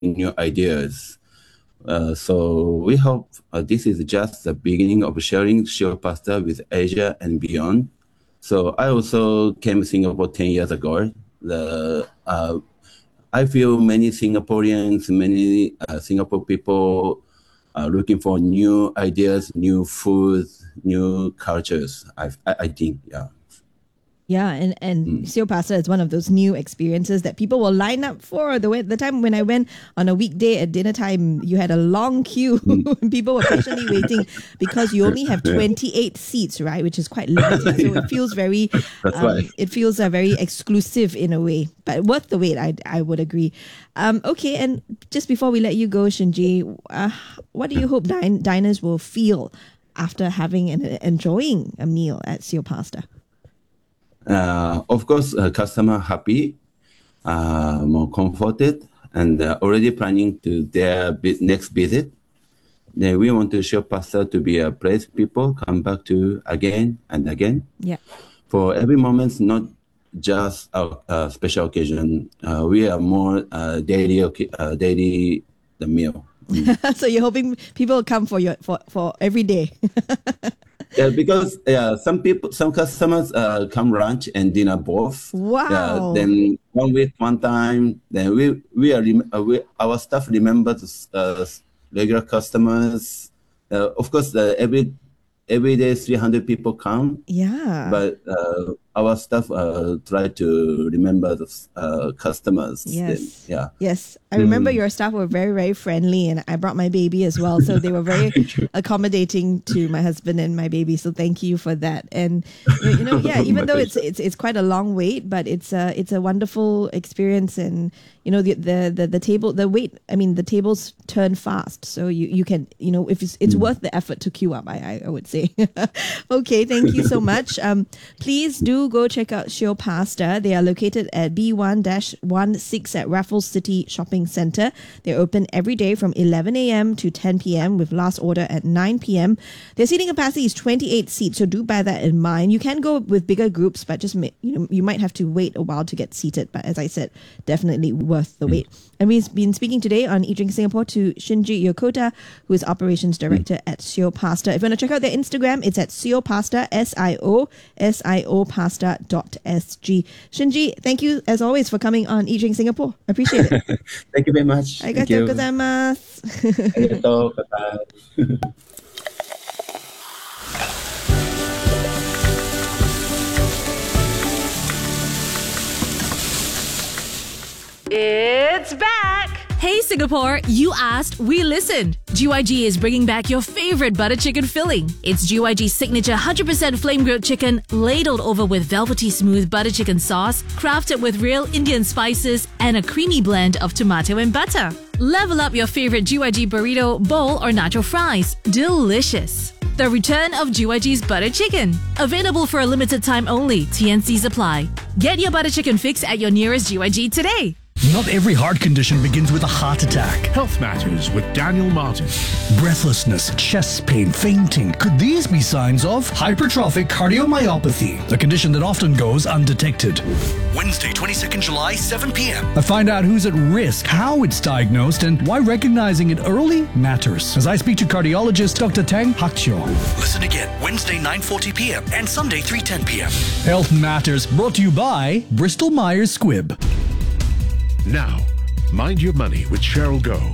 new ideas. So we hope this is just the beginning of sharing Shio Pasta with Asia and beyond. So I also came to Singapore 10 years ago. I feel many Singaporeans, many Singapore people are looking for new ideas, new foods, new cultures. I think, yeah. Yeah, and Sio Pasta is one of those new experiences that people will line up for. The time when I went on a weekday at dinner time, you had a long queue. People were patiently waiting because you only have 28 seats, right? Which is quite limited. So it feels very, it feels very exclusive in a way, but worth the wait. I would agree. Okay, and just before we let you go, Shinji, what do you hope diners will feel after having and enjoying a meal at Sio Pasta? Of course, customer happy, more comforted, and already planning to their next visit. Then we want to Shio Pasta to be a place people come back to again and again. Yeah. For every moment, not just a special occasion. We are more daily the meal. So you're hoping people will come for every day. Yeah, because some customers come lunch and dinner both. Wow. Then 1 week, one time. Then our staff remembers regular customers. Of course, every day 300 people come. Yeah. But our staff try to remember the customers. Yes. Then, yeah. Yes. I remember your staff were very, very friendly, and I brought my baby as well. So they were very accommodating to my husband and my baby. So thank you for that. And even though it's quite a long wait, but it's a wonderful experience. And the table, the tables turn fast, so you can if it's worth the effort to queue up. I would say. Okay, thank you so much. Please do go check out Shio Pasta. They are located at B1-16 at Raffles City Shopping Centre. They're open every day from 11 a.m. to 10 p.m. with last order at 9 p.m. Their seating capacity is 28 seats, so do bear that in mind. You can go with bigger groups, but just you might have to wait a while to get seated. But as I said, definitely worth the wait. And we've been speaking today on Eat Drink Singapore to Shinji Yokota, who is Operations Director at Shio Pasta. If you want to check out their Instagram, it's at Shio Pasta, SIO pasta.sg. Shinji, thank you as always for coming on Eat Drink Singapore. Appreciate it. Thank you very much. Arigatou gozaimasu. Arigatou. Bye-bye. It's back! Hey Singapore, you asked, we listened. GYG is bringing back your favorite butter chicken filling. It's GYG's signature 100% flame grilled chicken, ladled over with velvety smooth butter chicken sauce, crafted with real Indian spices and a creamy blend of tomato and butter. Level up your favorite GYG burrito, bowl or nacho fries. Delicious. The return of GYG's butter chicken. Available for a limited time only. TNCs apply. Get your butter chicken fix at your nearest GYG today. Not every heart condition begins with a heart attack. Health Matters with Daniel Martin. Breathlessness, chest pain, fainting. Could these be signs of hypertrophic cardiomyopathy, a condition that often goes undetected? Wednesday, 22nd July, 7 p.m. I find out who's at risk, how it's diagnosed, and why recognizing it early matters. As I speak to cardiologist Dr. Tang Hakchyo. Listen again, Wednesday, 9:40 p.m. and Sunday, 3:10 p.m. Health Matters, brought to you by Bristol Myers Squibb. Now, Mind Your Money with Cheryl Goh.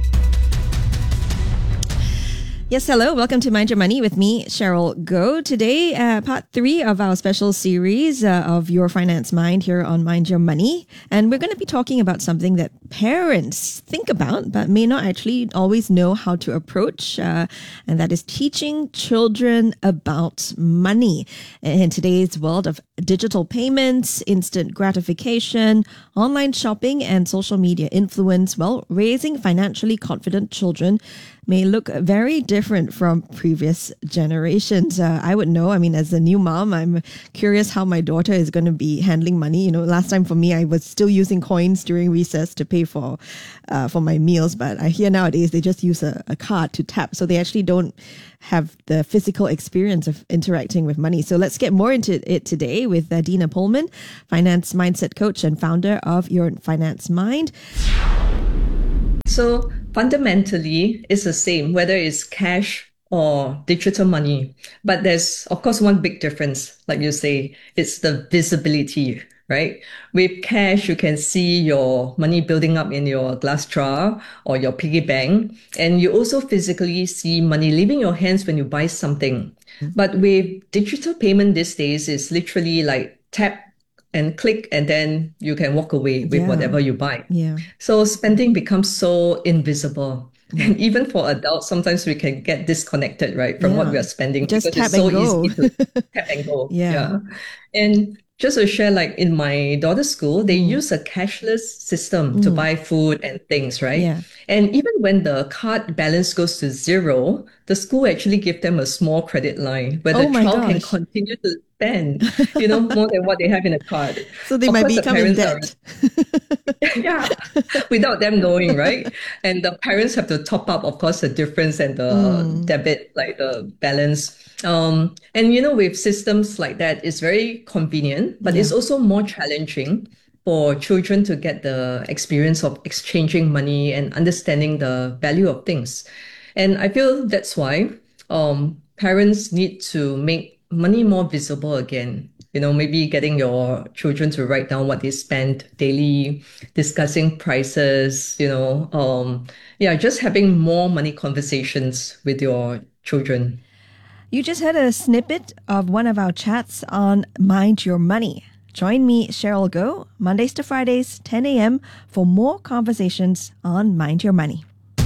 Yes, hello. Welcome to Mind Your Money with me, Cheryl Goh. Today, part 3 of our special series of Your Finance Mind here on Mind Your Money. And we're going to be talking about something that parents think about, but may not actually always know how to approach. And that is teaching children about money. In today's world of digital payments, instant gratification, online shopping, and social media influence, well, raising financially confident children may look very different from previous generations. I would know. I mean, as a new mom, I'm curious how my daughter is going to be handling money. Last time for me, I was still using coins during recess to pay for my meals. But I hear nowadays they just use a card to tap. So they actually don't have the physical experience of interacting with money. So let's get more into it today with Dina Pullman, finance mindset coach and founder of Your Finance Mind. So fundamentally, it's the same, whether it's cash or digital money. But there's, of course, one big difference, like you say, it's the visibility, right? With cash, you can see your money building up in your glass jar or your piggy bank. And you also physically see money leaving your hands when you buy something. But with digital payment these days, it's literally like tap and click, and then you can walk away with whatever you buy. Yeah. So spending becomes so invisible. And even for adults, sometimes we can get disconnected, right, from what we are spending. Just because tap it's so and go. easy to tap and go. Yeah. And just to share, like in my daughter's school, they use a cashless system to buy food and things, right? Yeah. And even when the card balance goes to zero, the school actually give them a small credit line where the child can continue to spend, more than what they have in a card. So they might become in debt. Without them knowing, right? And the parents have to top up, of course, the difference and the debit, like the balance. And with systems like that, it's very convenient, but it's also more challenging for children to get the experience of exchanging money and understanding the value of things. And I feel that's why parents need to make money more visible again. Maybe getting your children to write down what they spend daily, discussing prices, just having more money conversations with your children. You just had a snippet of one of our chats on Mind Your Money. Join me, Cheryl Goh, Mondays to Fridays, 10 a.m. for more conversations on Mind Your Money.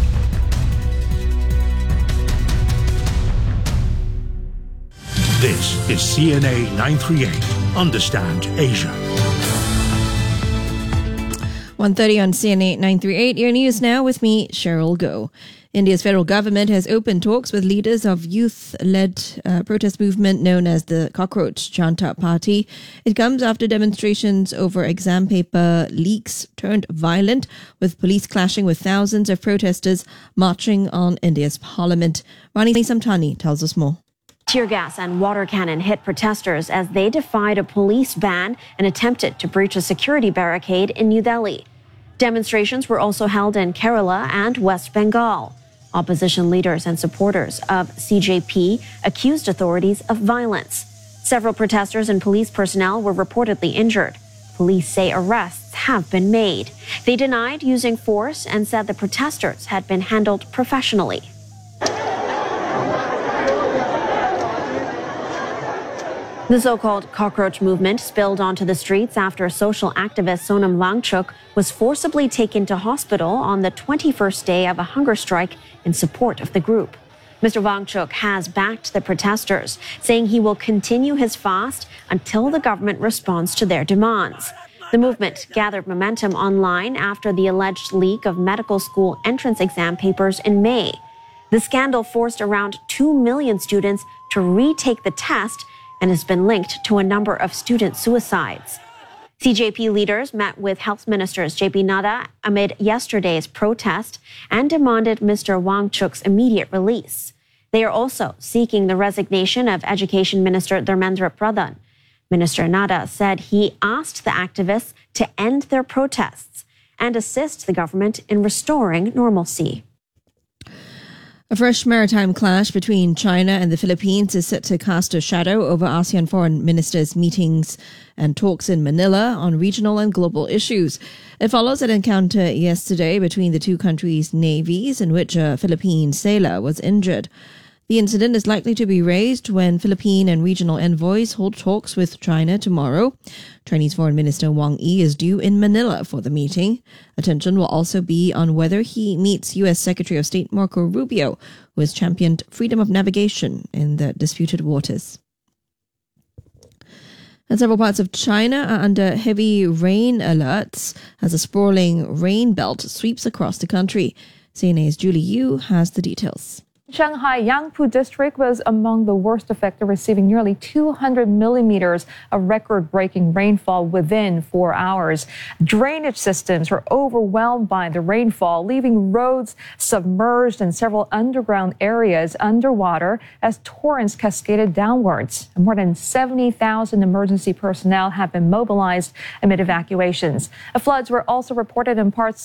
This is CNA 938. Understand Asia. 1:30 on CNA 938. Your news now with me, Cheryl Goh. India's federal government has opened talks with leaders of youth-led protest movement known as the Cockroach Janta Party. It comes after demonstrations over exam paper leaks turned violent, with police clashing with thousands of protesters marching on India's parliament. Rani Samtani tells us more. Tear gas and water cannon hit protesters as they defied a police ban and attempted to breach a security barricade in New Delhi. Demonstrations were also held in Kerala and West Bengal. Opposition leaders and supporters of CJP accused authorities of violence. Several protesters and police personnel were reportedly injured. Police say arrests have been made. They denied using force and said the protesters had been handled professionally. The so-called cockroach movement spilled onto the streets after social activist Sonam Wangchuk was forcibly taken to hospital on the 21st day of a hunger strike in support of the group. Mr. Wangchuk has backed the protesters, saying he will continue his fast until the government responds to their demands. The movement gathered momentum online after the alleged leak of medical school entrance exam papers in May. The scandal forced around 2 million students to retake the test and has been linked to a number of student suicides. CJP leaders met with Health Ministers JP Nadda amid yesterday's protest and demanded Mr. Wangchuk's immediate release. They are also seeking the resignation of Education Minister Dharmendra Pradhan. Minister Nadda said he asked the activists to end their protests and assist the government in restoring normalcy. A fresh maritime clash between China and the Philippines is set to cast a shadow over ASEAN foreign ministers' meetings and talks in Manila on regional and global issues. It follows an encounter yesterday between the two countries' navies in which a Philippine sailor was injured. The incident is likely to be raised when Philippine and regional envoys hold talks with China tomorrow. Chinese Foreign Minister Wang Yi is due in Manila for the meeting. Attention will also be on whether he meets U.S. Secretary of State Marco Rubio, who has championed freedom of navigation in the disputed waters. And several parts of China are under heavy rain alerts as a sprawling rain belt sweeps across the country. CNA's Julie Yu has the details. Shanghai Yangpu district was among the worst affected, receiving nearly 200 millimeters of record-breaking rainfall within 4 hours. Drainage systems were overwhelmed by the rainfall, leaving roads submerged and several underground areas underwater as torrents cascaded downwards. More than 70,000 emergency personnel have been mobilized amid evacuations. Floods were also reported in parts of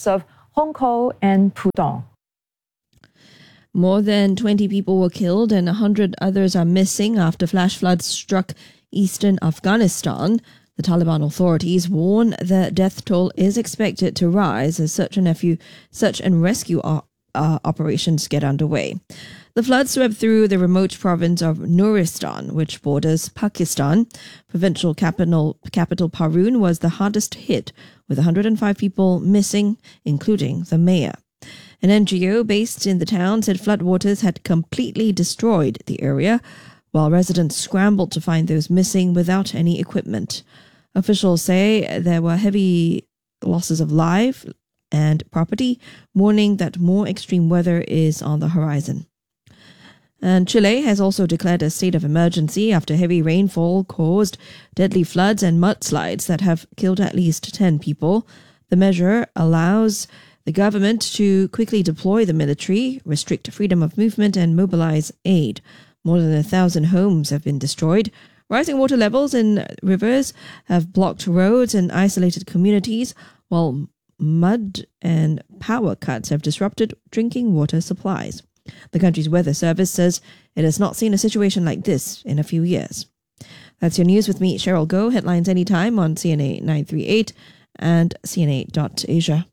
Hongkou and Pudong. More than 20 people were killed and 100 others are missing after flash floods struck eastern Afghanistan. The Taliban authorities warn the death toll is expected to rise as search and rescue operations get underway. The floods swept through the remote province of Nuristan, which borders Pakistan. Provincial capital Parun was the hardest hit, with 105 people missing, including the mayor. An NGO based in the town said floodwaters had completely destroyed the area, while residents scrambled to find those missing without any equipment. Officials say there were heavy losses of life and property, warning that more extreme weather is on the horizon. And Chile has also declared a state of emergency after heavy rainfall caused deadly floods and mudslides that have killed at least 10 people. The measure allows the government to quickly deploy the military, restrict freedom of movement, and mobilize aid. More than 1,000 homes have been destroyed. Rising water levels in rivers have blocked roads and isolated communities, while mud and power cuts have disrupted drinking water supplies. The country's weather service says it has not seen a situation like this in a few years. That's your news with me, Cheryl Goh. Headlines anytime on CNA 938 and CNA.Asia.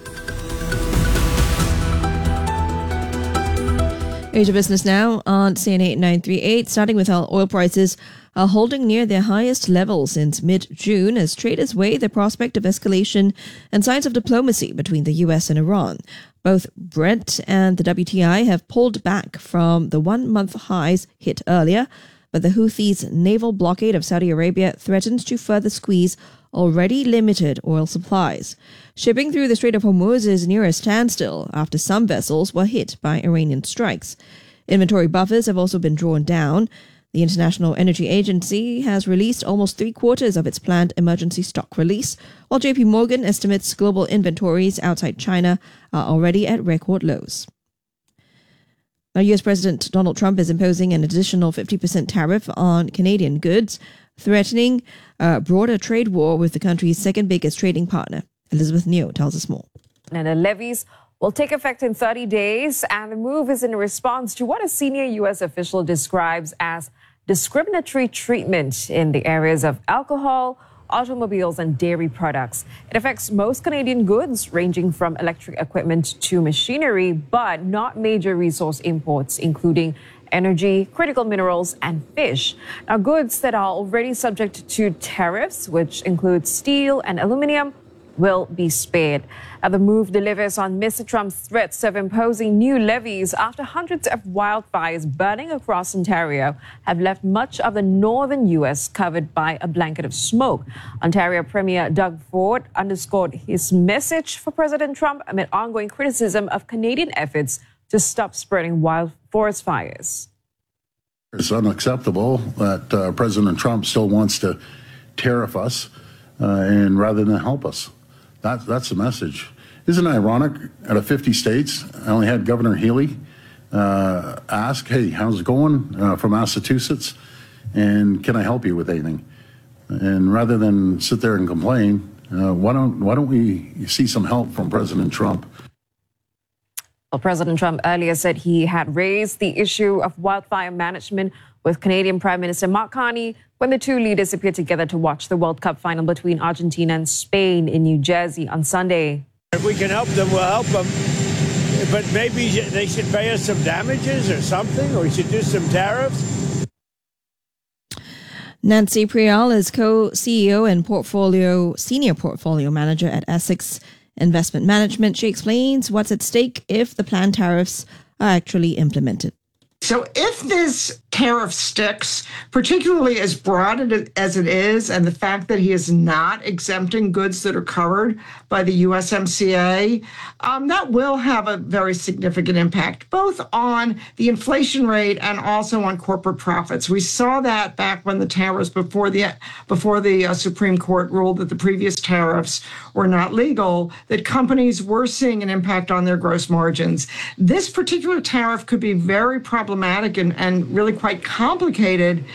Asia Business now on CNA 938, starting with how oil prices are holding near their highest level since mid-June as traders weigh the prospect of escalation and signs of diplomacy between the US and Iran. Both Brent and the WTI have pulled back from the one-month highs hit earlier, but the Houthis' naval blockade of Saudi Arabia threatens to further squeeze already limited oil supplies. Shipping through the Strait of Hormuz is near a standstill after some vessels were hit by Iranian strikes. Inventory buffers have also been drawn down. The International Energy Agency has released almost 3/4 of its planned emergency stock release, while JP Morgan estimates global inventories outside China are already at record lows. Now, US President Donald Trump is imposing an additional 50% tariff on Canadian goods, threatening a broader trade war with the country's second biggest trading partner. Elizabeth Neo tells us more. And the levies will take effect in 30 days, and the move is in response to what a senior U.S. official describes as discriminatory treatment in the areas of alcohol, automobiles, and dairy products. It affects most Canadian goods, ranging from electric equipment to machinery, but not major resource imports, including energy, critical minerals, and fish. Now, goods that are already subject to tariffs, which include steel and aluminum, will be spared. The move delivers on Mr. Trump's threats of imposing new levies after hundreds of wildfires burning across Ontario have left much of the northern U.S. covered by a blanket of smoke. Ontario Premier Doug Ford underscored his message for President Trump amid ongoing criticism of Canadian efforts to stop spreading wild forest fires. It's unacceptable that President Trump still wants to tariff us and rather than help us. That's the message. Isn't it ironic? Out of 50 states, I only had Governor Healy ask, "Hey, how's it going?" From Massachusetts, and can I help you with anything? And rather than sit there and complain, why don't we see some help from President Trump? Well, President Trump earlier said he had raised the issue of wildfire management with Canadian Prime Minister Mark Carney when the two leaders appeared together to watch the World Cup final between Argentina and Spain in New Jersey on Sunday. If we can help them, we'll help them. But maybe they should pay us some damages or something, or we should do some tariffs. Nancy Prial is co-CEO and senior portfolio manager at Essex Investment Management. She explains what's at stake if the planned tariffs are actually implemented. So if this tariff sticks, particularly as broad as it is, and the fact that he is not exempting goods that are covered by the USMCA, that will have a very significant impact, both on the inflation rate and also on corporate profits. We saw that back when the tariffs, before the Supreme Court ruled that the previous tariffs were not legal, that companies were seeing an impact on their gross margins. This particular tariff could be very problematic and really quite complicated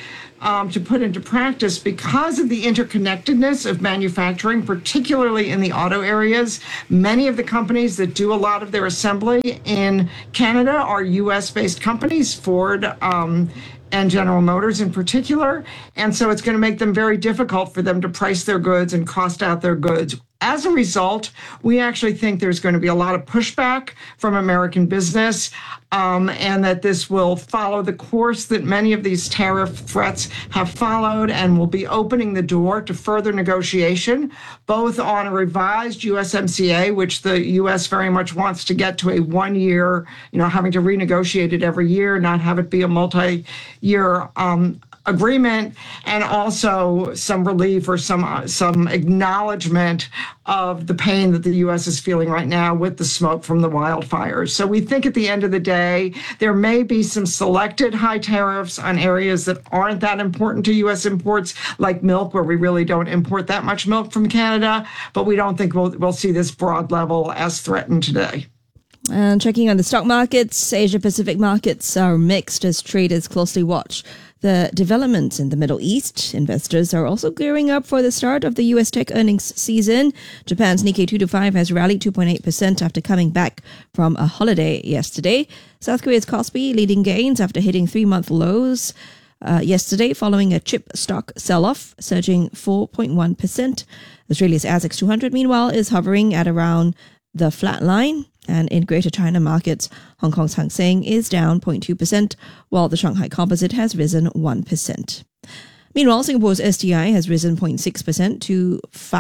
to put into practice because of the interconnectedness of manufacturing, particularly in the auto areas. Many of the companies that do a lot of their assembly in Canada are U.S.-based companies, Ford and General Motors in particular. And so it's going to make them very difficult for them to price their goods and cost out their goods. As a result, we actually think there's going to be a lot of pushback from American business, and that this will follow the course that many of these tariff threats have followed, and will be opening the door to further negotiation, both on a revised USMCA, which the U.S. very much wants to get to a 1 year, having to renegotiate it every year, not have it be a multi-year agreement, and also some relief or some acknowledgement of the pain that the U.S. is feeling right now with the smoke from the wildfires. So we think at the end of the day, there may be some selected high tariffs on areas that aren't that important to U.S. imports, like milk, where we really don't import that much milk from Canada, but we don't think we'll see this broad level as threatened today. And checking on the stock markets, Asia-Pacific markets are mixed as traders closely watch the developments in the Middle East. Investors are also gearing up for the start of the U.S. tech earnings season. Japan's Nikkei 225 has rallied 2.8% after coming back from a holiday yesterday. South Korea's Kospi leading gains after hitting 3-month lows yesterday following a chip stock sell-off, surging 4.1%. Australia's ASX 200, meanwhile, is hovering at around the flat line. And in Greater China markets, Hong Kong's Hang Seng is down 0.2%, while the Shanghai Composite has risen 1%. Meanwhile, Singapore's STI has risen 0.6% to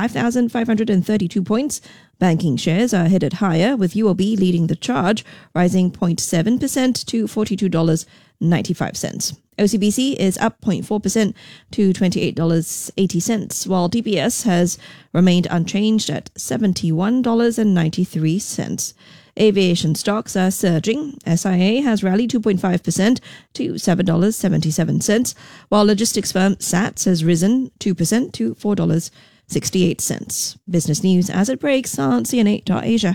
5,532 points. Banking shares are headed higher, with UOB leading the charge, rising 0.7% to $42.95. OCBC is up 0.4% to $28.80, while DBS has remained unchanged at $71.93. Aviation stocks are surging. SIA has rallied 2.5% to $7.77, while logistics firm SATS has risen 2% to $4.68. Business news as it breaks on CNA.Asia.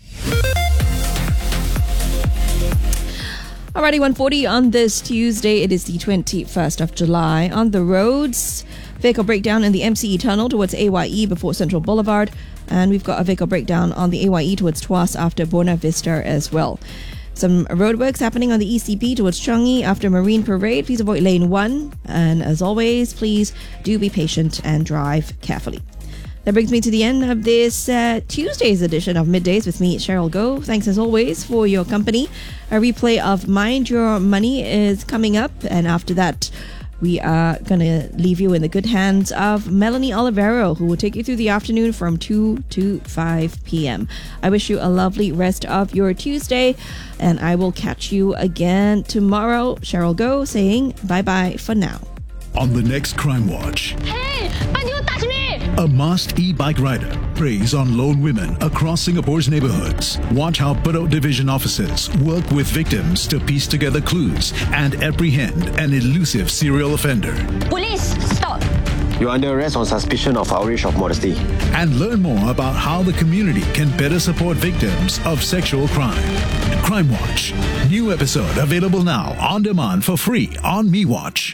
Alrighty, 1:40 on this Tuesday. It is the 21st of July. On the roads, vehicle breakdown in the MCE tunnel towards AYE before Central Boulevard. And we've got a vehicle breakdown on the AYE towards Tuas after Buona Vista as well. Some roadworks happening on the ECP towards Changi after Marine Parade. Please avoid lane 1. And as always, please do be patient and drive carefully. That brings me to the end of this Tuesday's edition of Middays with me, Cheryl Goh. Thanks as always for your company. A replay of Mind Your Money is coming up, and after that, we are going to leave you in the good hands of Melanie Olivero, who will take you through the afternoon from 2 to 5 p.m. I wish you a lovely rest of your Tuesday, and I will catch you again tomorrow. Cheryl Goh saying bye-bye for now. On the next Crime Watch. Hey, why do you touch me? A masked e-bike rider preys on lone women across Singapore's neighborhoods. Watch how Bedok Division officers work with victims to piece together clues and apprehend an elusive serial offender. Police, stop! You're under arrest on suspicion of outrage of modesty. And learn more about how the community can better support victims of sexual crime. Crime Watch. New episode available now on demand for free on MeWatch.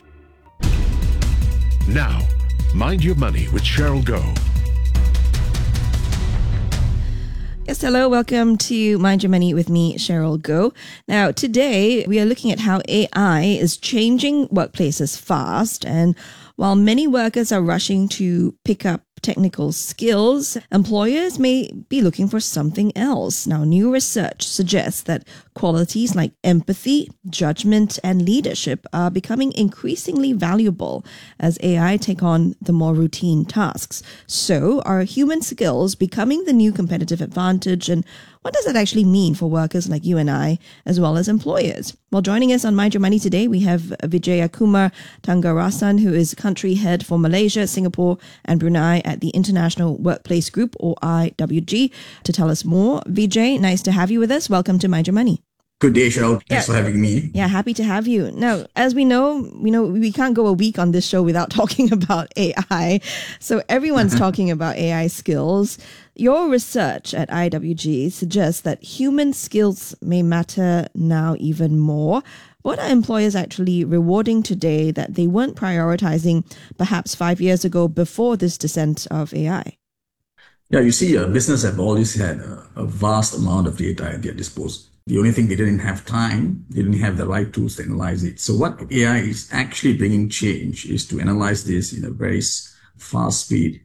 Now, Mind Your Money with Cheryl Goh. Yes, hello. Welcome to Mind Your Money with me, Cheryl Goh. Now, today we are looking at how AI is changing workplaces fast. And while many workers are rushing to pick up technical skills, employers may be looking for something else. Now, new research suggests that qualities like empathy, judgment, and leadership are becoming increasingly valuable as AI take on the more routine tasks. So, are human skills becoming the new competitive advantage, and what does that actually mean for workers like you and I, as well as employers? Well, joining us on Mind Your Money today, we have Vijaya Kumar Tangarasan, who is country head for Malaysia, Singapore, and Brunei at the International Workplace Group, or IWG, to tell us more. Vijay, nice to have you with us. Welcome to Mind Your Money. Good day, Cheryl. Thanks for having me. Yeah, happy to have you. Now, as we know, we can't go a week on this show without talking about AI. So everyone's talking about AI skills. Your research at IWG suggests that human skills may matter now even more. What are employers actually rewarding today that they weren't prioritizing perhaps 5 years ago before this descent of AI? Yeah, you see, business have always had a vast amount of data at their disposal. The only thing they didn't have time, they didn't have the right tools to analyze it. So what AI is actually bringing change is to analyze this in a very fast speed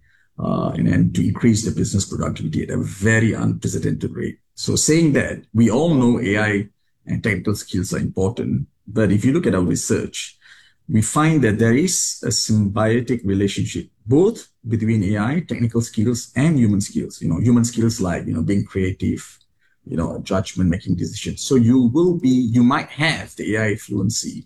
and to increase the business productivity at a very unprecedented rate. So saying that, we all know AI and technical skills are important, but if you look at our research, we find that there is a symbiotic relationship, both between AI, technical skills, and human skills. Human skills like, being creative, judgment, making decisions. So you might have the AI fluency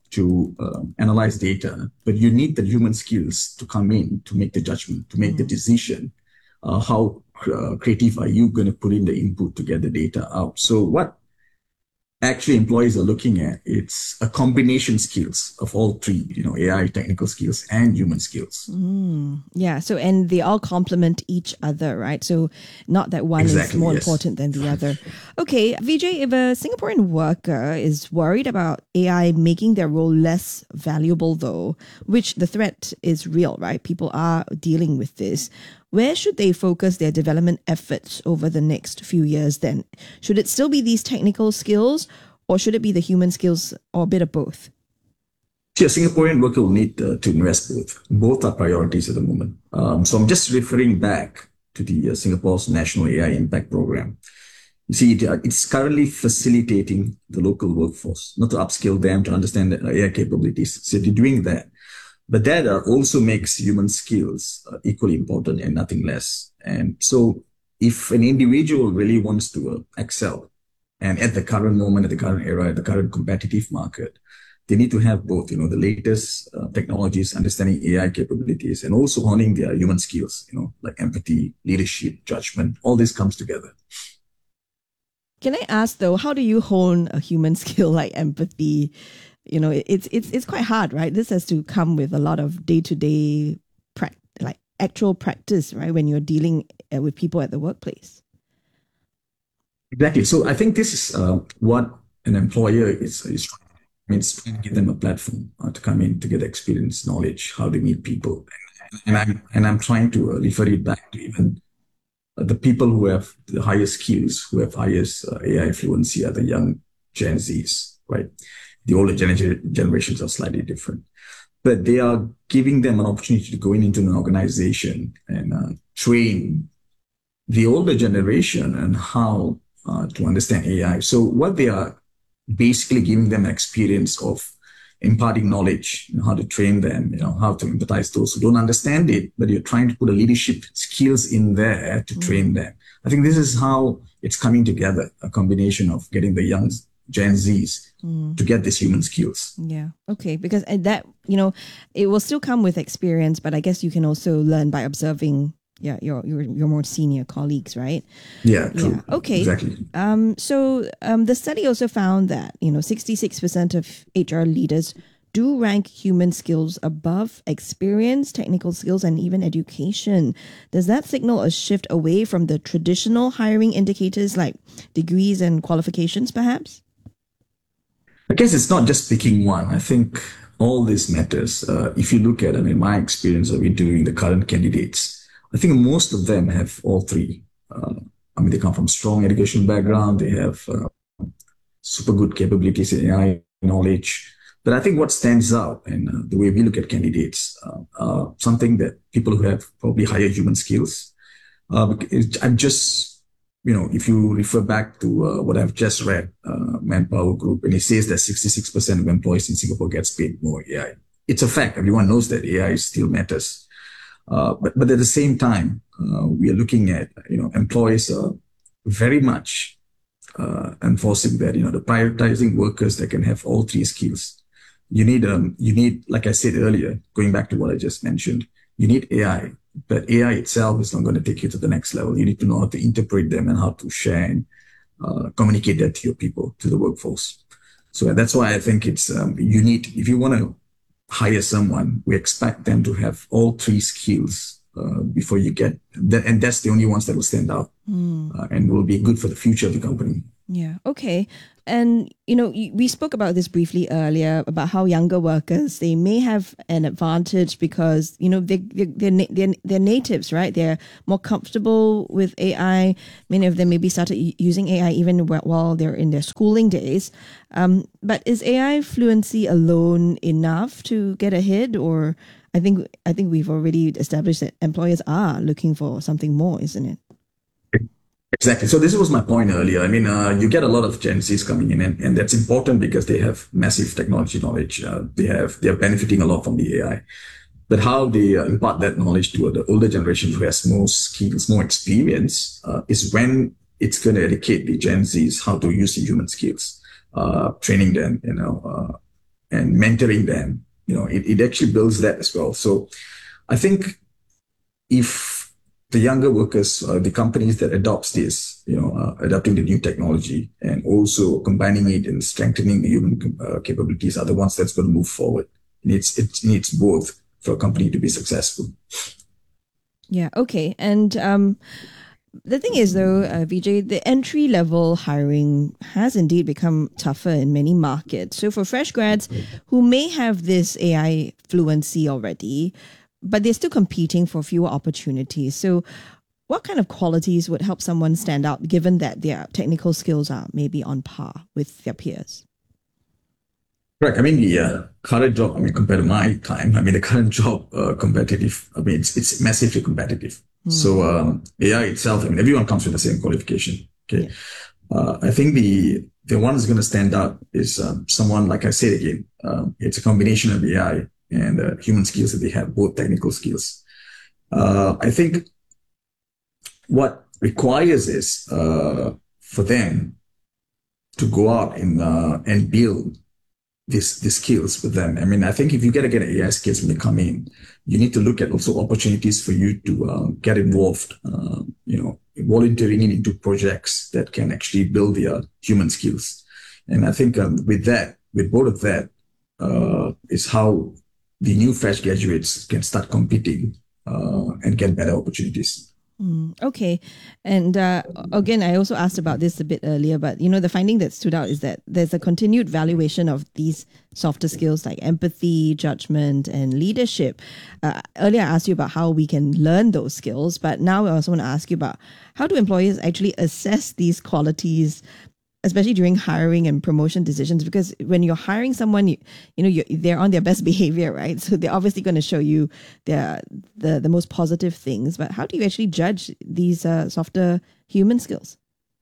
to analyze data, but you need the human skills to come in to make the judgment, to make the decision. How creative are you going to put in the input to get the data out? So what actually employees are looking at, it's a combination skills of all three, AI, technical skills, and human skills. Yeah. So, and they all complement each other, right? So not that one is more important than the other. Okay, Vijay, if a Singaporean worker is worried about AI making their role less valuable though, which the threat is real, right? People are dealing with this. Where should they focus their development efforts over the next few years then? Should it still be these technical skills or should it be the human skills or a bit of both? Yeah, Singaporean worker will need to invest both. Both are priorities at the moment. So I'm just referring back to the Singapore's National AI Impact Program. You see, it's currently facilitating the local workforce, not to upskill them, to understand the AI capabilities. So they're doing that. But that also makes human skills equally important and nothing less. And so if an individual really wants to excel, and at the current moment, at the current era, at the current competitive market, they need to have both, the latest technologies, understanding AI capabilities, and also honing their human skills, like empathy, leadership, judgment. All this comes together. Can I ask though, how do you hone a human skill like empathy? It's quite hard, right? This has to come with a lot of day-to-day, like actual practice, right? When you're dealing with people at the workplace. Exactly. So I think this is what an employer is trying to give them a platform to come in to get experience, knowledge, how to meet people, and I'm trying to refer it back to even the people who have the highest skills, who have highest AI fluency, are the young Gen Zs, right? The older generations are slightly different, but they are giving them an opportunity to go into an organization and train the older generation and how to understand AI. So what they are basically giving them experience of imparting knowledge, how to train them, how to empathize those who don't understand it, but you're trying to put a leadership skills in there to train them. I think this is how it's coming together, a combination of getting the young Gen Zs to get these human skills. Yeah. Okay. Because that, it will still come with experience, but I guess you can also learn by observing your more senior colleagues, right? Yeah, true. Yeah. Okay. Exactly. So the study also found that, 66% of HR leaders do rank human skills above experience, technical skills, and even education. Does that signal a shift away from the traditional hiring indicators like degrees and qualifications, perhaps? I guess it's not just picking one. I think all this matters. If you look at, my experience of interviewing the current candidates, I think most of them have all three. They come from strong educational background. They have super good capabilities in AI knowledge. But I think what stands out and the way we look at candidates, something that people who have probably higher human skills, I'm just, if you refer back to what I've just read, Manpower Group, and it says that 66% of employees in Singapore gets paid more AI. It's a fact. Everyone knows that AI still matters. But at the same time, we are looking at, employees are very much enforcing that, the prioritizing workers that can have all three skills. You need, like I said earlier, going back to what I just mentioned, you need AI, but AI itself is not going to take you to the next level. You need to know how to interpret them and how to share and communicate that to your people, to the workforce. So that's why I think it's you need, if you want to hire someone, we expect them to have all three skills before you get that, and that's the only ones that will stand out and will be good for the future of the company. Yeah. Okay. And, we spoke about this briefly earlier about how younger workers, they may have an advantage because, they're natives, right? They're more comfortable with AI. Many of them maybe started using AI even while they're in their schooling days. But is AI fluency alone enough to get ahead? Or I think we've already established that employers are looking for something more, isn't it? Exactly. So this was my point earlier. I mean, you get a lot of Gen Zs coming in, and that's important because they have massive technology knowledge. They're benefiting a lot from the AI. But how they impart that knowledge to the older generation who has more skills, more experience, is when it's going to educate the Gen Zs how to use the human skills, training them, and mentoring them. It actually builds that as well. So I think if the younger workers, the companies that adopts this, adopting the new technology and also combining it and strengthening the human capabilities are the ones that's going to move forward. It needs both for a company to be successful. Yeah. Okay. And the thing is, though, Vijay, the entry level hiring has indeed become tougher in many markets. So for fresh grads who may have this AI fluency already, but they're still competing for fewer opportunities. So what kind of qualities would help someone stand out given that their technical skills are maybe on par with their peers? Correct. I mean, the current job, compared to my time, the current job competitive, it's massively competitive. So AI itself, everyone comes with the same qualification. Okay. Yeah. I think the one that's going to stand out is someone, like I said again, it's a combination of AI and human skills that they have, both technical skills. I think what requires is for them to go out and build these skills with them. I think if you get AI skills when you come in, you need to look at also opportunities for you to get involved, volunteering into projects that can actually build their human skills. And I think with both of that, is how the new fresh graduates can start competing and get better opportunities. Okay. And again, I also asked about this a bit earlier, but the finding that stood out is that there's a continued valuation of these softer skills like empathy, judgment, and leadership. Earlier, I asked you about how we can learn those skills, but now I also want to ask you about how do employers actually assess these qualities, especially during hiring and promotion decisions, because when you're hiring someone, they're on their best behavior, right? So they're obviously going to show you the most positive things. But how do you actually judge these softer human skills?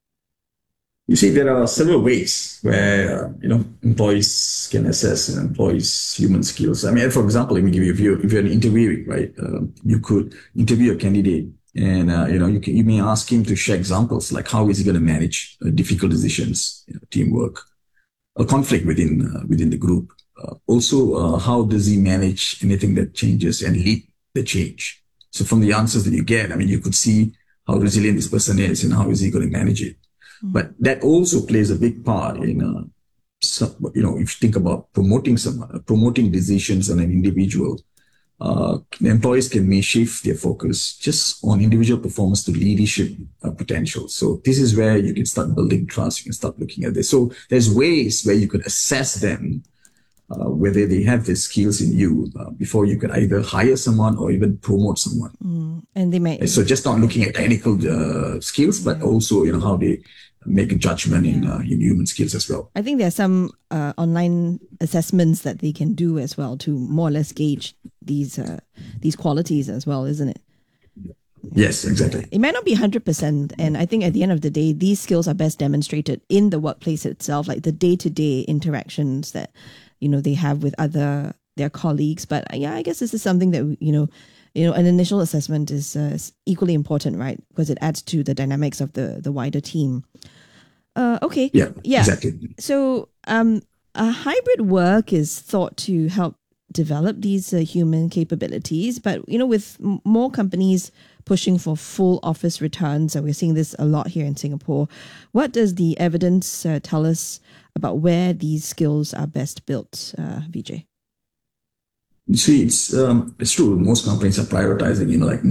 You see, there are several ways where employees can assess an employee's human skills. For example, let me give you a view. If you're an interviewee, right, you could interview a candidate. And, you may ask him to share examples like how is he going to manage difficult decisions, teamwork, a conflict within the group. Also, how does he manage anything that changes and lead the change? So from the answers that you get, you could see how resilient this person is and how is he going to manage it. But that also plays a big part in, if you think about promoting someone, promoting decisions on an individual. Employees may shift their focus just on individual performance to leadership potential. So this is where you can start building trust. You can start looking at this. So there's ways where you could assess them, whether they have the skills in you before you can either hire someone or even promote someone. And they may. So just not looking at technical skills, but also how they make a judgment in human skills as well. I think there are some online assessments that they can do as well to more or less gauge these qualities as well, isn't it? Yes, exactly. It might not be 100%. And I think at the end of the day, these skills are best demonstrated in the workplace itself, like the day-to-day interactions that, they have with their colleagues. But yeah, I guess this is something that, an initial assessment is equally important, right? Because it adds to the dynamics of the wider team. Okay. Yeah, exactly. So a hybrid work is thought to help develop these human capabilities. But, with more companies pushing for full office returns, and we're seeing this a lot here in Singapore, what does the evidence tell us about where these skills are best built, Vijay? You see, it's true. Most companies are prioritizing,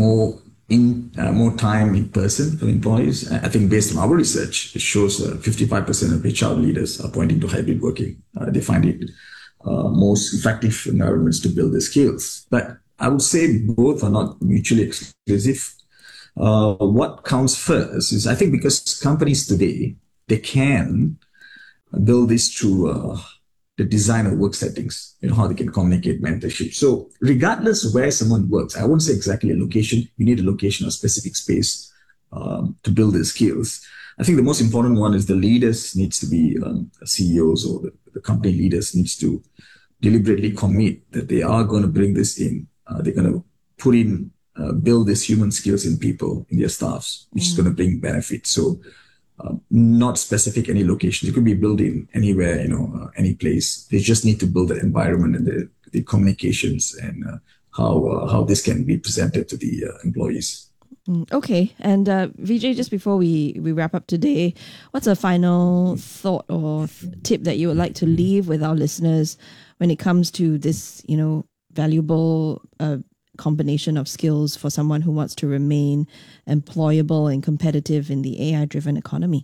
more time in person for employees. I think based on our research, it shows 55% of HR leaders are pointing to hybrid working. They find it most effective environments to build their skills. But I would say both are not mutually exclusive. What counts first is, I think, because companies today, they can build this through the design of work settings, how they can communicate, mentorship. So regardless of where someone works, I won't say exactly a location. You need a location or specific space to build their skills. I think the most important one is the leaders needs to be CEOs, or the company leaders needs to deliberately commit that they are going to bring this in. They're going to put in, build these human skills in people, in their staffs, which is going to bring benefits. So not specific any location. It could be built in anywhere, any place. They just need to build the environment and the communications and how this can be presented to the employees. Okay. And Vijay, just before we wrap up today, what's a final thought or tip that you would like to leave with our listeners when it comes to this, valuable combination of skills for someone who wants to remain employable and competitive in the AI-driven economy?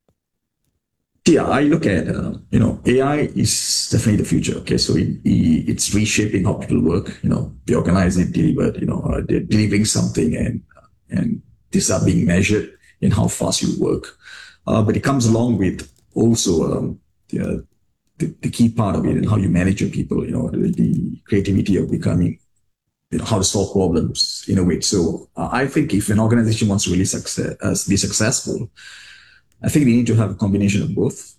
Yeah, I look at, AI is definitely the future. Okay, so it's reshaping how people work, they organize it, deliver it, they're delivering something and these are being measured in how fast you work. But it comes along with also the key part of it and how you manage your people, the creativity of becoming, how to solve problems, innovate. So I think if an organization wants to really be successful, I think they need to have a combination of both.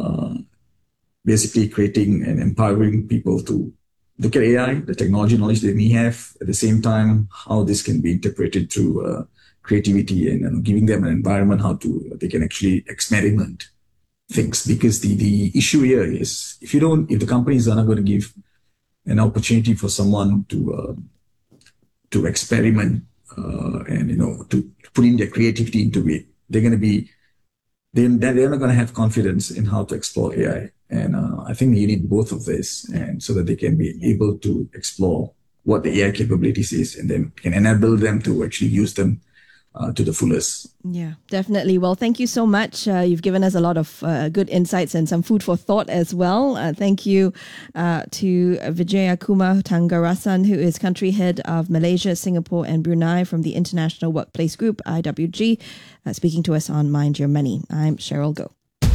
Basically creating and empowering people to look at AI, the technology knowledge they may have, at the same time, how this can be interpreted through creativity and giving them an environment, they can actually experiment things. Because the issue here is, if the companies are not going to give an opportunity for someone to experiment and to put in their creativity into it, they're not going to have confidence in how to explore AI. And I think you need both of this, and so that they can be able to explore what the AI capabilities is, and then can enable them to actually use them to the fullest. Yeah, definitely. Well, thank you so much. You've given us a lot of good insights and some food for thought as well. Thank you to Vijayakumar Tangarasan, who is country head of Malaysia, Singapore and Brunei from the International Workplace Group, IWG, speaking to us on Mind Your Money. I'm Cheryl Goh.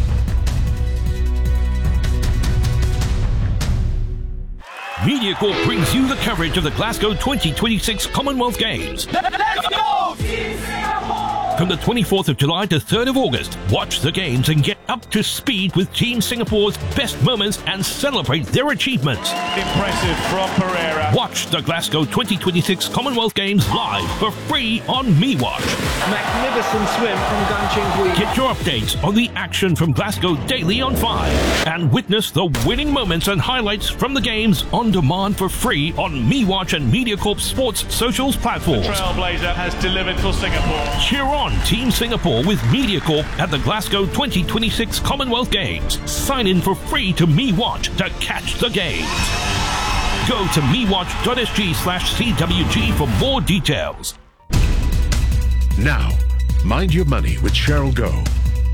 MediaCorp brings you the coverage of the Glasgow 2026 Commonwealth Games. Let's go! From the 24th of July to 3rd of August, watch the games and get up to speed with Team Singapore's best moments and celebrate their achievements. Impressive from Pereira. Watch the Glasgow 2026 Commonwealth Games live for free on MeWatch. Magnificent swim from Gan Cheng Hui. Get your updates on the action from Glasgow daily on 5 and witness the winning moments and highlights from the games on demand for free on MeWatch and MediaCorp Sports socials platforms. The Trailblazer has delivered for Singapore. Cheer on Team Singapore with MediaCorp at the Glasgow 2026 Commonwealth Games. Sign in for free to MeWatch to catch the games. Go to mewatch.sg/CWG for more details. Now, Mind Your Money with Cheryl Goh.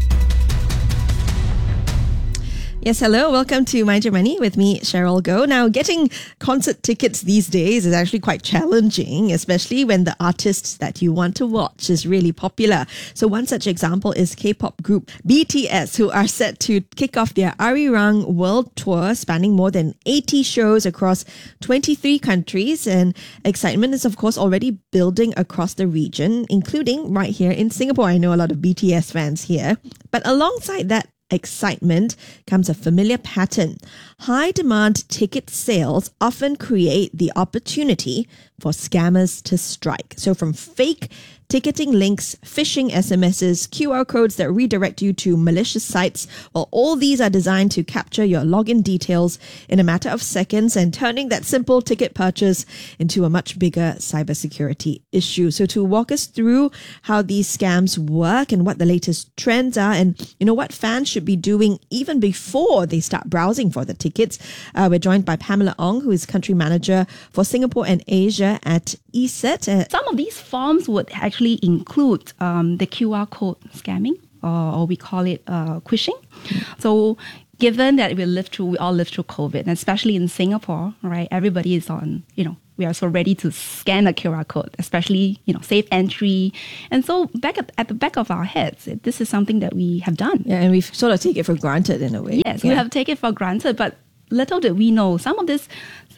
Yes, hello. Welcome to Mind Your Money with me, Cheryl Goh. Now, getting concert tickets these days is actually quite challenging, especially when the artists that you want to watch is really popular. So one such example is K-pop group BTS, who are set to kick off their Arirang World Tour, spanning more than 80 shows across 23 countries. And excitement is, of course, already building across the region, including right here in Singapore. I know a lot of BTS fans here. But alongside that excitement comes a familiar pattern. High demand ticket sales often create the opportunity for scammers to strike. So from fake ticketing links, phishing SMSs, QR codes that redirect you to malicious sites. Well, all these are designed to capture your login details in a matter of seconds and turning that simple ticket purchase into a much bigger cybersecurity issue. So to walk us through how these scams work and what the latest trends are and, what fans should be doing even before they start browsing for the tickets, we're joined by Pamela Ong, who is country manager for Singapore and Asia at ESET. Some of these forms would actually include the QR code scamming, or we call it quishing. So given that we all live through COVID, and especially in Singapore, right? Everybody is on, we are so ready to scan a QR code, especially, safe entry. And so at the back of our heads, this is something that we have done. Yeah, and we sort of take it for granted in a way. Yes, we have taken it for granted, but little did we know, some of this,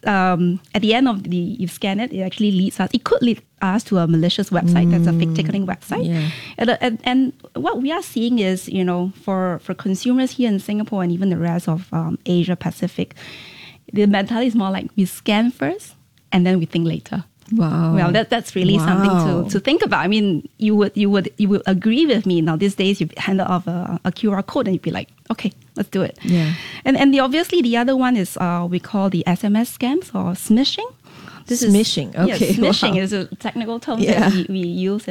at the end of you scan it, it actually could lead us to a malicious website. That's a fake ticketing website. Yeah. And what we are seeing is, for consumers here in Singapore and even the rest of Asia Pacific, the mentality is more like we scan first and then we think later. Wow. Well, that's really something to think about. I mean, you would agree with me. Now, these days, you hand off a QR code and you'd be like, okay, let's do it. Yeah. And obviously, the other one is we call the SMS scams or smishing. Smishing. Okay. Yes, smishing is a technical term that we use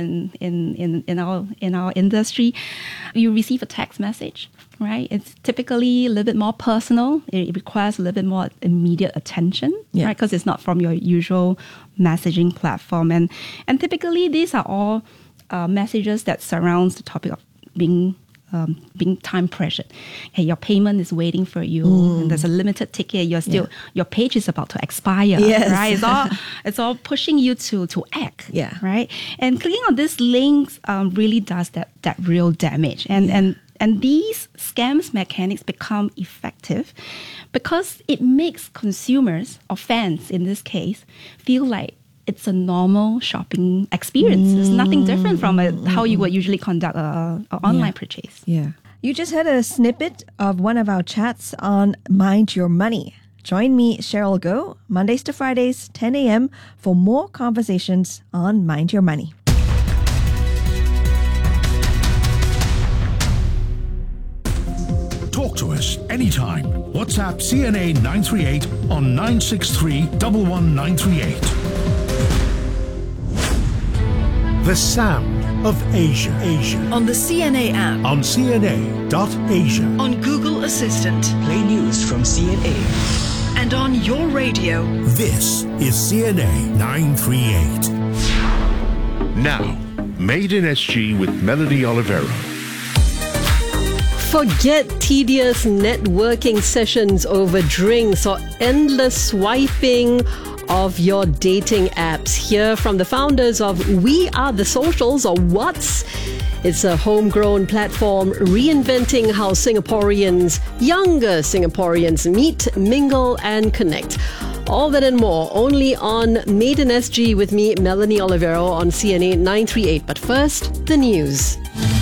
in our industry. You receive a text message, right? It's typically a little bit more personal. It requires a little bit more immediate attention, right? Because it's not from your usual messaging platform. And typically, these are all messages that surrounds the topic of being time pressured. Hey, your payment is waiting for you, and there's a limited ticket. Your page is about to expire. Yes. Right? It's all pushing you to act. Yeah. Right. And clicking on these links really does that real damage. And these scams mechanics become effective because it makes consumers or fans in this case feel like it's a normal shopping experience. It's nothing different from how you would usually conduct an online purchase. Yeah. You just had a snippet of one of our chats on Mind Your Money. Join me, Cheryl Goh, Mondays to Fridays, 10 a.m. for more conversations on Mind Your Money. Talk to us anytime. WhatsApp CNA 938 on 963 11938. The sound of Asia. On the CNA app. On CNA.Asia. On Google Assistant. Play news from CNA. And on your radio. This is CNA 938. Now, Made in SG with Melanie Olivero. Forget tedious networking sessions over drinks or endless swiping of your dating apps. Hear from the founders of We Are the Socials, or WATS. It's a homegrown platform reinventing how Singaporeans, younger Singaporeans, meet, mingle and connect. All that and more only on Made in SG with me, Melanie Olivero, on CNA 938. But first, the news.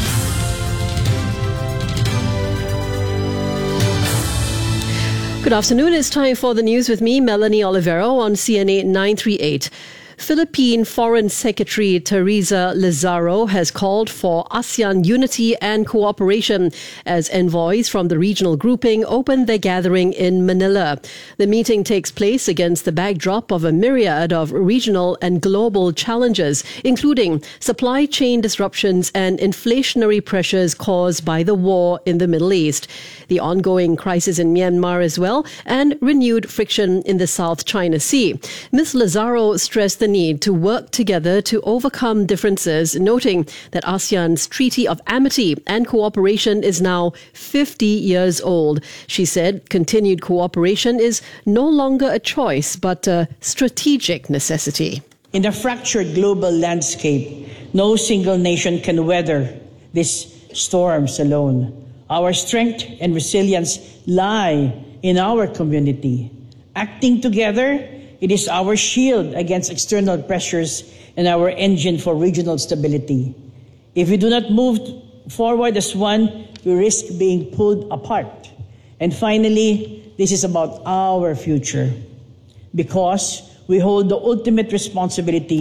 Good afternoon. It's time for the news with me, Melanie Olivero, on CNA 938. Philippine Foreign Secretary Teresa Lazaro has called for ASEAN unity and cooperation as envoys from the regional grouping open their gathering in Manila. The meeting takes place against the backdrop of a myriad of regional and global challenges, including supply chain disruptions and inflationary pressures caused by the war in the Middle East, the ongoing crisis in Myanmar as well, and renewed friction in the South China Sea. Ms. Lazaro stressed the need to work together to overcome differences, noting that ASEAN's Treaty of Amity and Cooperation is now 50 years old. She said continued cooperation is no longer a choice, but a strategic necessity. In a fractured global landscape, no single nation can weather these storms alone. Our strength and resilience lie in our community. Acting together, it is our shield against external pressures and our engine for regional stability. If we do not move forward as one, we risk being pulled apart. And finally, this is about our future, because we hold the ultimate responsibility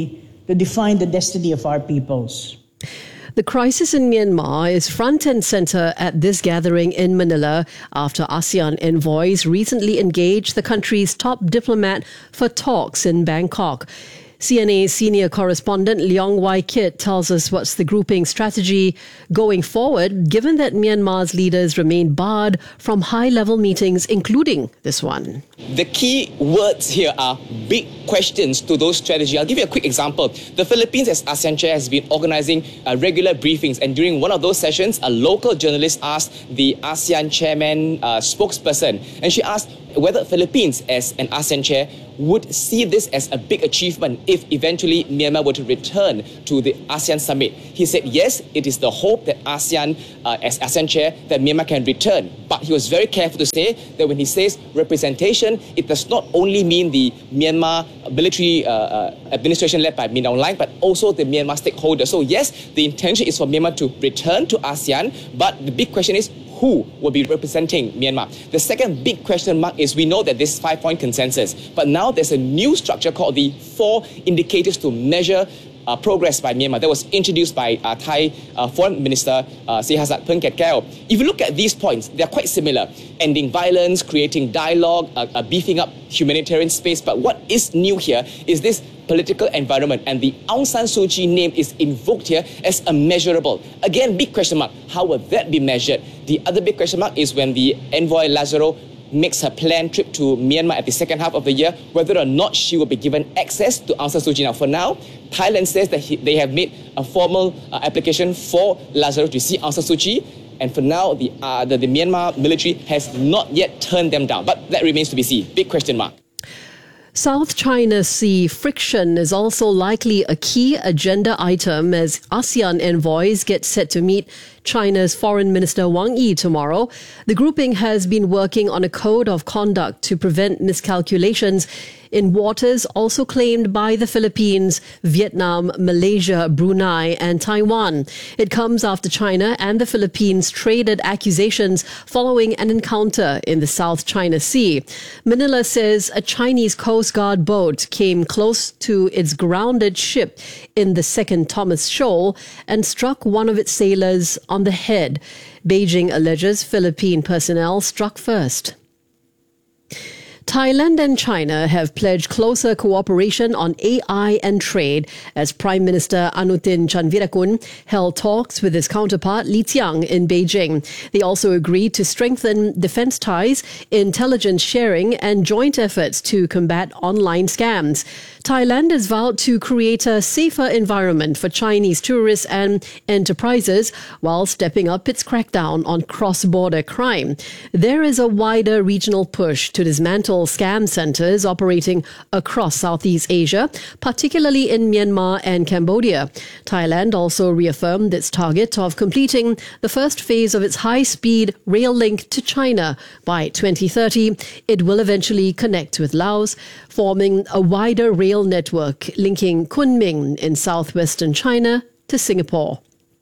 to define the destiny of our peoples. The crisis in Myanmar is front and center at this gathering in Manila after ASEAN envoys recently engaged the country's top diplomat for talks in Bangkok. CNA's senior correspondent Leong Wai Kit tells us what's the grouping strategy going forward, given that Myanmar's leaders remain barred from high-level meetings, including this one. The key words here are big questions to those strategies. I'll give you a quick example. The Philippines, as ASEAN chair, has been organizing regular briefings, and during one of those sessions, a local journalist asked the ASEAN chairman spokesperson, and she asked whether Philippines, as an ASEAN chair, would see this as a big achievement if eventually Myanmar were to return to the ASEAN summit. He said, yes, it is the hope that ASEAN, as ASEAN chair, that Myanmar can return. But he was very careful to say that when he says representation, it does not only mean the Myanmar military administration led by Min Aung Hlaing, but also the Myanmar stakeholders. So yes, the intention is for Myanmar to return to ASEAN, but the big question is, who will be representing Myanmar? The second big question mark is we know that this 5-point consensus, but now there's a new structure called the 4 indicators to measure progress by Myanmar that was introduced by Thai Foreign Minister Sihasat Phongketkaew. If you look at these points, they're quite similar. Ending violence, creating dialogue, beefing up humanitarian space. But what is new here is this political environment, and the Aung San Suu Kyi name is invoked here as a measurable. Again, big question mark. How will that be measured? The other big question mark is when the envoy Lazaro makes her planned trip to Myanmar at the second half of the year, whether or not she will be given access to Aung San Suu Kyi. Now, for now, Thailand says that they have made a formal application for Lazaro to see Aung San Suu Kyi, and for now, the Myanmar military has not yet turned them down. But that remains to be seen. Big question mark. South China Sea friction is also likely a key agenda item as ASEAN envoys get set to meet China's Foreign Minister Wang Yi tomorrow. The grouping has been working on a code of conduct to prevent miscalculations in waters also claimed by the Philippines, Vietnam, Malaysia, Brunei and Taiwan. It comes after China and the Philippines traded accusations following an encounter in the South China Sea. Manila says a Chinese Coast Guard boat came close to its grounded ship in the Second Thomas Shoal and struck one of its sailors on the head. Beijing alleges Philippine personnel struck first. Thailand and China have pledged closer cooperation on AI and trade as Prime Minister Anutin Chanvirakul held talks with his counterpart Li Qiang in Beijing. They also agreed to strengthen defense ties, intelligence sharing and joint efforts to combat online scams. Thailand has vowed to create a safer environment for Chinese tourists and enterprises while stepping up its crackdown on cross-border crime. There is a wider regional push to dismantle scam centers operating across Southeast Asia, particularly in Myanmar and Cambodia. Thailand also reaffirmed its target of completing the first phase of its high-speed rail link to China by 2030. It will eventually connect with Laos, forming a wider rail network linking Kunming in southwestern China to Singapore.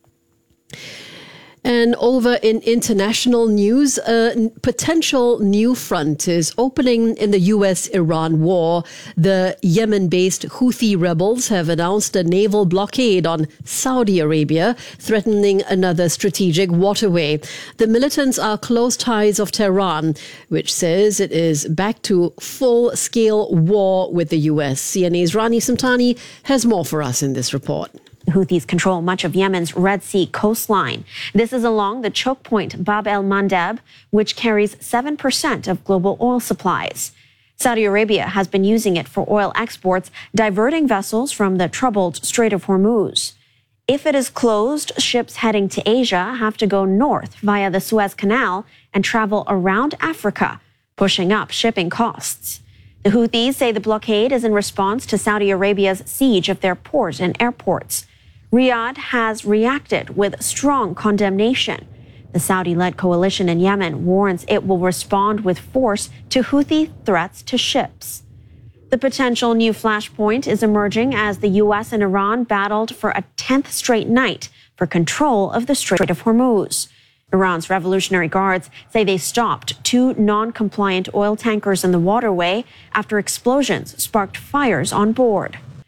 And over in international news, a potential new front is opening in the US-Iran war. The Yemen-based Houthi rebels have announced a naval blockade on Saudi Arabia, threatening another strategic waterway. The militants are close ties of Tehran, which says it is back to full-scale war with the US. CNA's Rani Samtani has more for us in this report. Houthis control much of Yemen's Red Sea coastline. This is along the choke point Bab el-Mandeb, which carries 7% of global oil supplies. Saudi Arabia has been using it for oil exports, diverting vessels from the troubled Strait of Hormuz. If it is closed, ships heading to Asia have to go north via the Suez Canal and travel around Africa, pushing up shipping costs. The Houthis say the blockade is in response to Saudi Arabia's siege of their port and airports. Riyadh has reacted with strong condemnation. The Saudi-led coalition in Yemen warns it will respond with force to Houthi threats to ships. The potential new flashpoint is emerging as the U.S. and Iran battled for a 10th straight night for control of the Strait of Hormuz. Iran's Revolutionary Guards say they stopped 2 non-compliant oil tankers in the waterway after explosions sparked fires on board.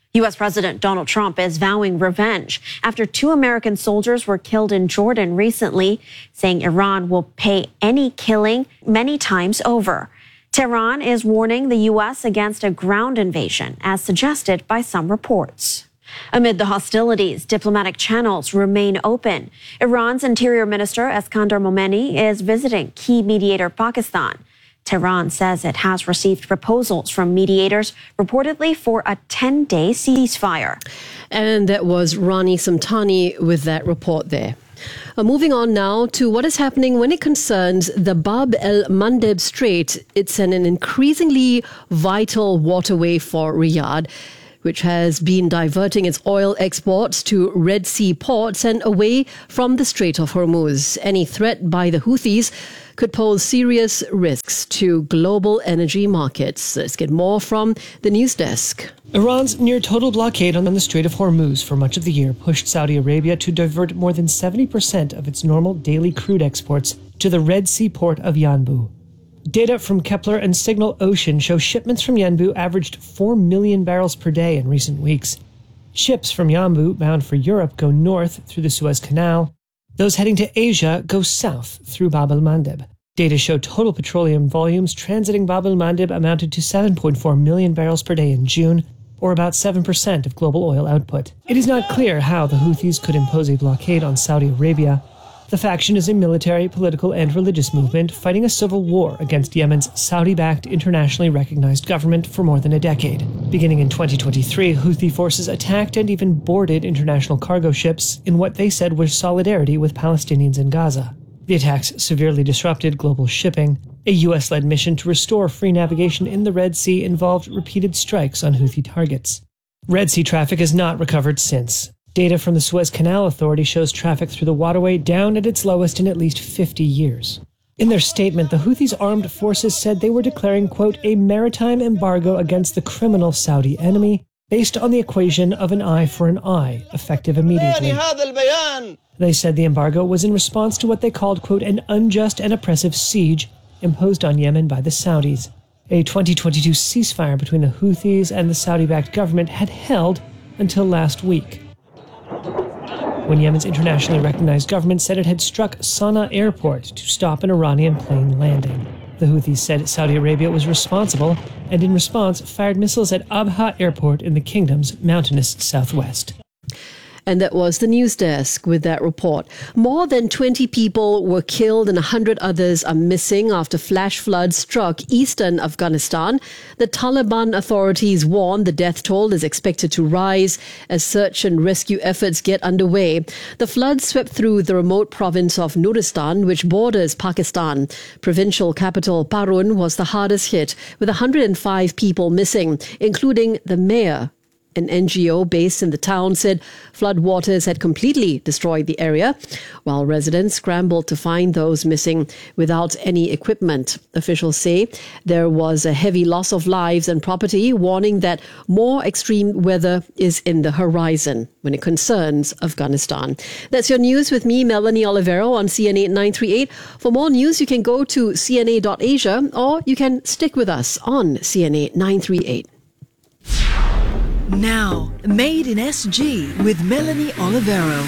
U.S. President Donald Trump is vowing revenge after 2 American soldiers were killed in Jordan recently, saying Iran will pay any killing many times over. Tehran is warning the U.S. against a ground invasion, as suggested by some reports. Amid the hostilities, diplomatic channels remain open. Iran's Interior Minister Eskander Momeni is visiting key mediator Pakistan. Tehran says it has received proposals from mediators, reportedly for a 10-day ceasefire. And that was Rani Samtani with that report there. Moving on now to what is happening when it concerns the Bab el-Mandeb Strait. It's an increasingly vital waterway for Riyadh, which has been diverting its oil exports to Red Sea ports and away from the Strait of Hormuz. Any threat by the Houthis could pose serious risks to global energy markets. Let's get more from the news desk. Iran's near-total blockade on the Strait of Hormuz for much of the year pushed Saudi Arabia to divert more than 70% of its normal daily crude exports to the Red Sea port of Yanbu. Data from Kepler and Signal Ocean show shipments from Yanbu averaged 4 million barrels per day in recent weeks. Ships from Yanbu bound for Europe go north through the Suez Canal. Those heading to Asia go south through Bab el-Mandeb. Data show total petroleum volumes transiting Bab el-Mandeb amounted to 7.4 million barrels per day in June, or about 7% of global oil output. It is not clear how the Houthis could impose a blockade on Saudi Arabia. The faction is a military, political, and religious movement fighting a civil war against Yemen's Saudi-backed, internationally recognized government for more than a decade. Beginning in 2023, Houthi forces attacked and even boarded international cargo ships in what they said was solidarity with Palestinians in Gaza. The attacks severely disrupted global shipping. A U.S.-led mission to restore free navigation in the Red Sea involved repeated strikes on Houthi targets. Red Sea traffic has not recovered since. Data from the Suez Canal Authority shows traffic through the waterway down at its lowest in at least 50 years. In their statement, the Houthis' armed forces said they were declaring, quote, a maritime embargo against the criminal Saudi enemy based on the equation of an eye for an eye, effective immediately. They said the embargo was in response to what they called, quote, an unjust and oppressive siege imposed on Yemen by the Saudis. A 2022 ceasefire between the Houthis and the Saudi-backed government had held until last week, when Yemen's internationally recognized government said it had struck Sana'a airport to stop an Iranian plane landing. The Houthis said Saudi Arabia was responsible, and in response fired missiles at Abha airport in the kingdom's mountainous southwest. And that was the news desk with that report. More than 20 people were killed and 100 others are missing after flash floods struck eastern Afghanistan. The Taliban authorities warn the death toll is expected to rise as search and rescue efforts get underway. The floods swept through the remote province of Nuristan, which borders Pakistan. Provincial capital Parun was the hardest hit, with 105 people missing, including the mayor. An NGO based in the town said floodwaters had completely destroyed the area, while residents scrambled to find those missing without any equipment. Officials say there was a heavy loss of lives and property, warning that more extreme weather is in the horizon when it concerns Afghanistan. That's your news with me, Melanie Olivero, on CNA 938. For more news, you can go to cna.asia or you can stick with us on CNA 938. Now, Made in SG with Melanie Olivero.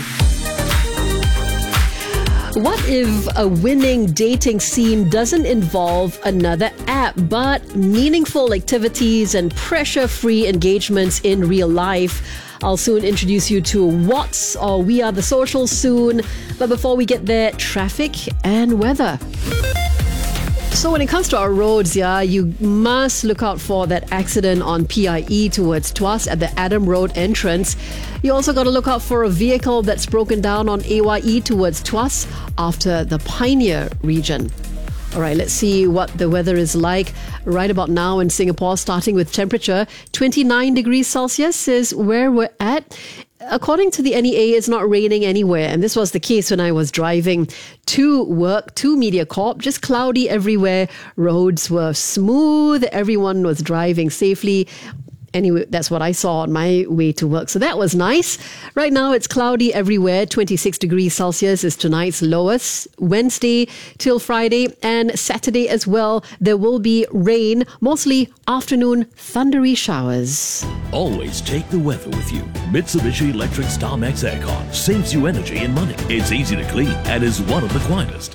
What if a winning dating scene doesn't involve another app, but meaningful activities and pressure-free engagements in real life? I'll soon introduce you to What's or We Are the Social soon. But before we get there, traffic and weather. So when it comes to our roads, you must look out for that accident on PIE towards Tuas at the Adam Road entrance. You also got to look out for a vehicle that's broken down on AYE towards Tuas after the Pioneer region. All right, let's see what the weather is like right about now in Singapore, starting with temperature. 29 degrees Celsius is where we're at. According to the NEA, it's not raining anywhere. And this was the case when I was driving to work, to MediaCorp. Just cloudy everywhere. Roads were smooth. Everyone was driving safely. Anyway, that's what I saw on my way to work. So that was nice. Right now, it's cloudy everywhere. 26 degrees Celsius is tonight's lowest. Wednesday till Friday and Saturday as well, there will be rain, mostly afternoon thundery showers. Always take the weather with you. Mitsubishi Electric StarMax Aircon saves you energy and money. It's easy to clean and is one of the quietest.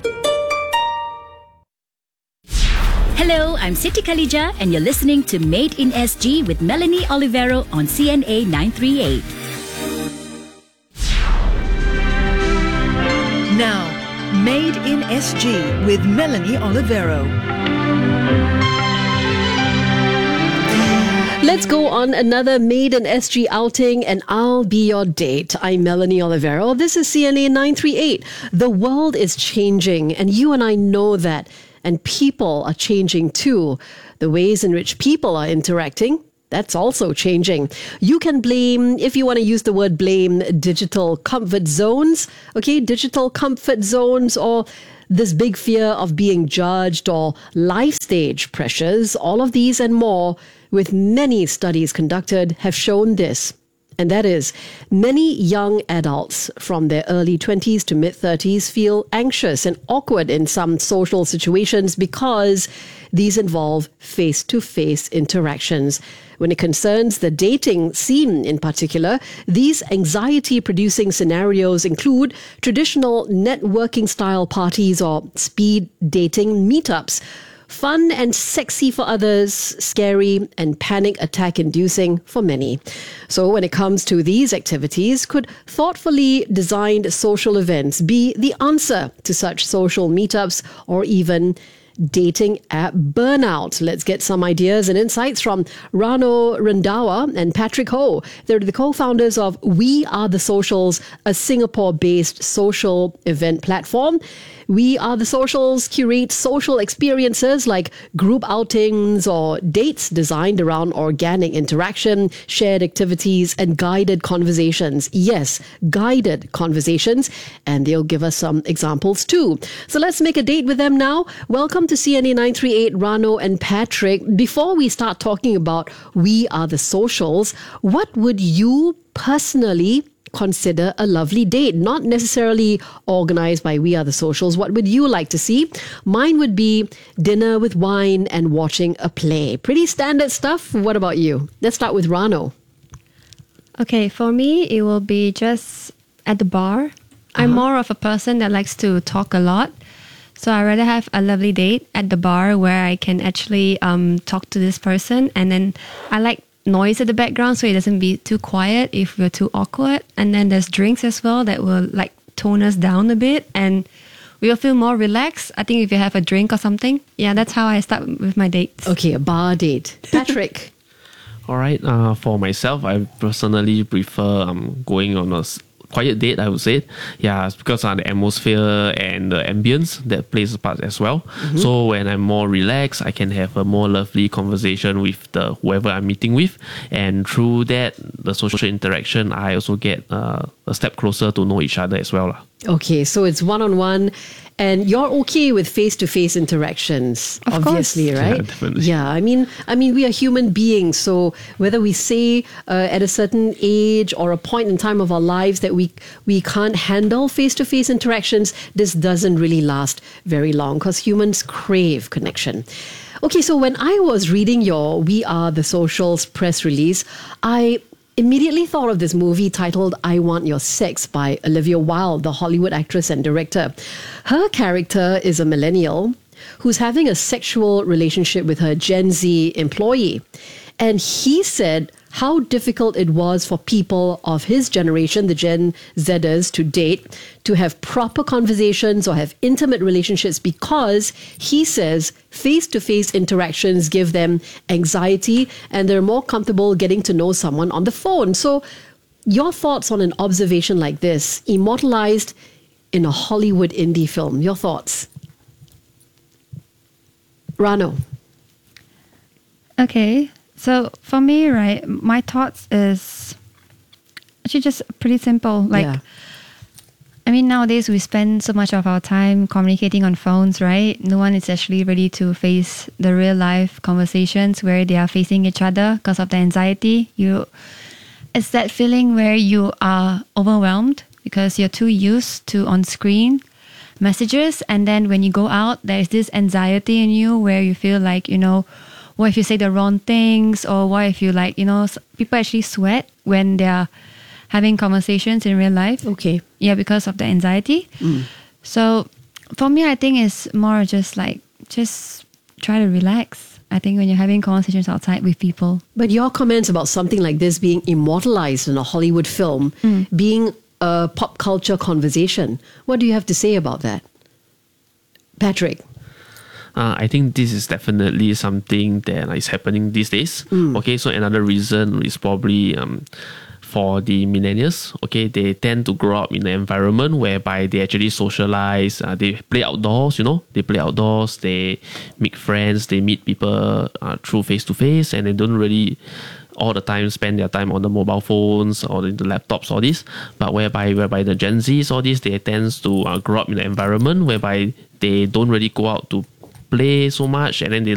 Hello, I'm Siti Khalija and you're listening to Made in SG with Melanie Olivero on CNA 938. Now, Made in SG with Melanie Olivero. Let's go on another Made in SG outing and I'll be your date. I'm Melanie Olivero. This is CNA 938. The world is changing and you and I know that. And people are changing too. The ways in which people are interacting, that's also changing. You can blame, if you want to use the word blame, digital comfort zones. Okay, digital comfort zones or this big fear of being judged or life stage pressures. All of these and more, with many studies conducted, have shown this. And that is, many young adults from their early 20s to mid-30s feel anxious and awkward in some social situations because these involve face-to-face interactions. When it concerns the dating scene in particular, these anxiety-producing scenarios include traditional networking style parties or speed dating meetups. Fun and sexy for others, scary and panic attack inducing for many. So when it comes to these activities, could thoughtfully designed social events be the answer to such social meetups or even dating app burnout? Let's get some ideas and insights from Rano Randawa and Patrick Ho. They're the co-founders of We Are the Socials, a Singapore-based social event platform. We Are the Socials curate social experiences like group outings or dates designed around organic interaction, shared activities, and guided conversations. Yes, guided conversations. And they'll give us some examples too. So let's make a date with them now. Welcome to CNA 938, Rano and Patrick. Before we start talking about We Are the Socials, what would you personally consider a lovely date? Not necessarily organized by We Are the Socials. What would you like to see? Mine would be dinner with wine and watching a play. Pretty standard stuff. What about you? Let's start with Rano. Okay, for me, it will be just at the bar. I'm more of a person that likes to talk a lot. So I'd rather have a lovely date at the bar where I can actually talk to this person. And then I like noise at the background so it doesn't be too quiet if we're too awkward. And then there's drinks as well that will like tone us down a bit and we will feel more relaxed. I think if you have a drink or something. Yeah, that's how I start with my dates. Okay, a bar date. Patrick. All right. For myself, I personally prefer going on a quiet date, I would say. Yeah, it's because of the atmosphere and the ambience that plays a part as well. Mm-hmm. So when I'm more relaxed, I can have a more lovely conversation with the whoever I'm meeting with. And through that, the social interaction, I also get a step closer to know each other as well. Okay, so it's one-on-one. And you're okay with face-to-face interactions, of obviously, course. right? Yeah, definitely. Yeah, I mean, we are human beings. So whether we say at a certain age or a point in time of our lives that we can't handle face-to-face interactions, this doesn't really last very long because humans crave connection. Okay, so when I was reading your We Are the Socials press release, I immediately thought of this movie titled I Want Your Sex by Olivia Wilde, the Hollywood actress and director. Her character is a millennial who's having a sexual relationship with her Gen Z employee. And he said how difficult it was for people of his generation, the Gen Zers, to date, to have proper conversations or have intimate relationships because he says face-to-face interactions give them anxiety and they're more comfortable getting to know someone on the phone. So your thoughts on an observation like this, immortalized in a Hollywood indie film, your thoughts? Rano. Okay. So for me, right, my thoughts is actually just pretty simple. Like, I mean, nowadays we spend so much of our time communicating on phones, right? No one is actually ready to face the real life conversations where they are facing each other because of the anxiety. It's that feeling where you are overwhelmed because you're too used to on-screen messages, and then when you go out, there's this anxiety in you where you feel like, what if you say the wrong things, or what if you people actually sweat when they're having conversations in real life. Okay. Yeah, because of the anxiety. So for me, I think it's more just try to relax. I think when you're having conversations outside with people. But your comments about something like this being immortalized in a Hollywood film, being a pop culture conversation, what do you have to say about that? Patrick? I think this is definitely something that is happening these days. Okay, so another reason is probably for the millennials. Okay, they tend to grow up in an environment whereby they actually socialize. They play outdoors, they play outdoors, they make friends, they meet people through face-to-face, and they don't really all the time spend their time on the mobile phones or the laptops, all this. But whereby the Gen Zs, all this, they tend to grow up in an environment whereby they don't really go out to play so much, and then they